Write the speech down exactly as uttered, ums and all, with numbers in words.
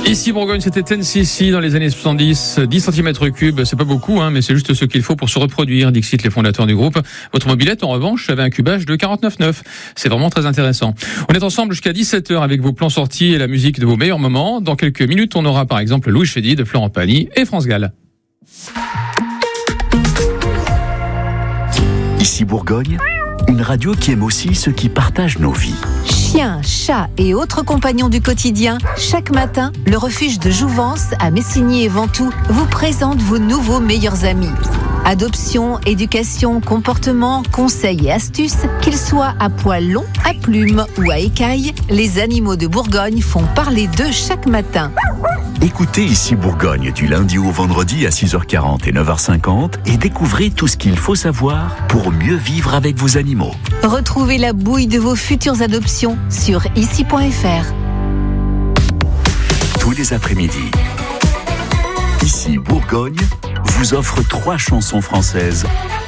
Ici Bourgogne, c'était Ten cc dans les années soixante-dix, dix centimètres cubes, c'est pas beaucoup, hein, mais c'est juste ce qu'il faut pour se reproduire, dixit les fondateurs du groupe. Votre mobilette, en revanche, avait un cubage de quarante-neuf virgule neuf. C'est vraiment très intéressant. On est ensemble jusqu'à dix-sept heures avec vos plans sortis et la musique de vos meilleurs moments. Dans quelques minutes, on aura par exemple Louis Chédid, Florent Pagny et France Gall. Ici Bourgogne, une radio qui aime aussi ceux qui partagent nos vies. Chiens, chats et autres compagnons du quotidien, chaque matin, le refuge de Jouvence à Messigny et Ventoux vous présente vos nouveaux meilleurs amis. Adoption, éducation, comportement, conseils et astuces, qu'ils soient à poils longs, à plumes ou à écailles, les animaux de Bourgogne font parler d'eux chaque matin. Écoutez Ici Bourgogne du lundi au vendredi à six heures quarante et neuf heures cinquante et découvrez tout ce qu'il faut savoir pour mieux vivre avec vos animaux. Retrouvez la bouille de vos futures adoptions sur ici point f r. Tous les après-midi, Ici Bourgogne vous offre trois chansons françaises